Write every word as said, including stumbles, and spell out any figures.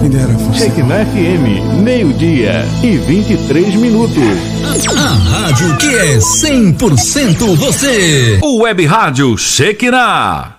Quem dera fosse. Shekinah F M, meio-dia e vinte e três minutos. A rádio que é cem por cento você. O Web Rádio Shekinah.